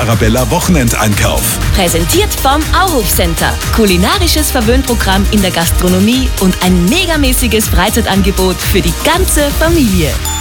Arabella Wochenendeinkauf. Präsentiert vom Auhof Center. Kulinarisches Verwöhnprogramm in der Gastronomie und ein megamäßiges Freizeitangebot für die ganze Familie.